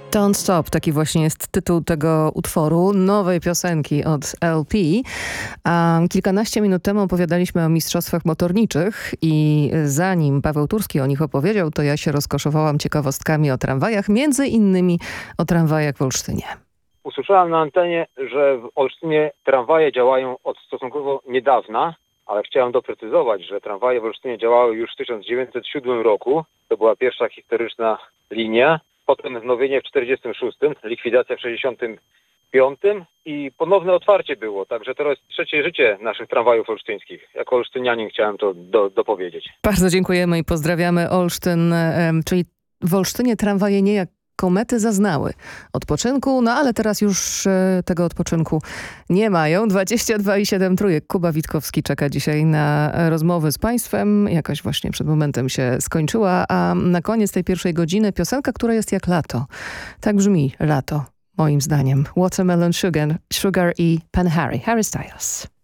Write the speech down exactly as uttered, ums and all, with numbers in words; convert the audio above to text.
Don't Stop, taki właśnie jest tytuł tego utworu, nowej piosenki od L P. Um, kilkanaście minut temu opowiadaliśmy o mistrzostwach motorniczych i zanim Paweł Turski o nich opowiedział, to ja się rozkoszowałam ciekawostkami o tramwajach, między innymi o tramwajach w Olsztynie. Usłyszałem na antenie, że w Olsztynie tramwaje działają od stosunkowo niedawna, ale chciałem doprecyzować, że tramwaje w Olsztynie działały już w tysiąc dziewięćset siódmym roku. To była pierwsza historyczna linia. Potem wznowienie w czterdziestym szóstym, likwidacja w sześćdziesiątym piątym i ponowne otwarcie było. Także teraz trzecie życie naszych tramwajów olsztyńskich. Jako olsztynianin chciałem to do, dopowiedzieć. Bardzo dziękujemy i pozdrawiamy Olsztyn, czyli w Olsztynie tramwaje niejako komety zaznały odpoczynku, no ale teraz już e, tego odpoczynku nie mają. dwadzieścia dwa i siedem trójek. Kuba Witkowski czeka dzisiaj na rozmowy z Państwem. Jakoś właśnie przed momentem się skończyła, a na koniec tej pierwszej godziny piosenka, która jest jak lato. Tak brzmi lato, moim zdaniem. Watermelon Sugar, Sugar i Pan Harry, Harry Styles.